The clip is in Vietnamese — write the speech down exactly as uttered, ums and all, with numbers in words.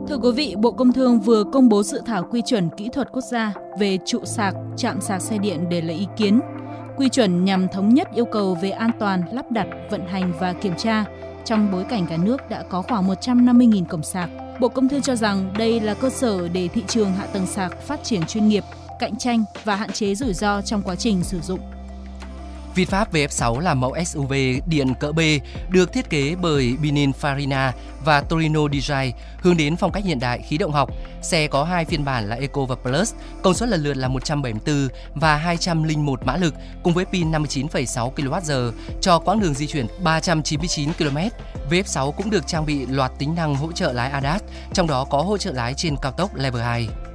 Thưa quý vị, Bộ Công Thương vừa công bố dự thảo quy chuẩn kỹ thuật quốc gia về trụ sạc, trạm sạc xe điện để lấy ý kiến. Quy chuẩn nhằm thống nhất yêu cầu về an toàn, lắp đặt, vận hành và kiểm tra trong bối cảnh cả nước đã có khoảng một trăm năm mươi nghìn cổng sạc. Bộ Công Thương cho rằng đây là cơ sở để thị trường hạ tầng sạc phát triển chuyên nghiệp, cạnh tranh và hạn chế rủi ro trong quá trình sử dụng. VinFast vê ép sáu là mẫu ét u vê điện cỡ B được thiết kế bởi Pininfarina và Torino Design, hướng đến phong cách hiện đại, khí động học. Xe có hai phiên bản là Eco và Plus, công suất lần lượt là một trăm bảy mươi tư và hai trăm lẻ một mã lực cùng với pin năm mươi chín phẩy sáu ki lô oát giờ cho quãng đường di chuyển ba trăm chín mươi chín ki lô mét. vê ép sáu cũng được trang bị loạt tính năng hỗ trợ lái a đê a ét, trong đó có hỗ trợ lái trên cao tốc Level hai.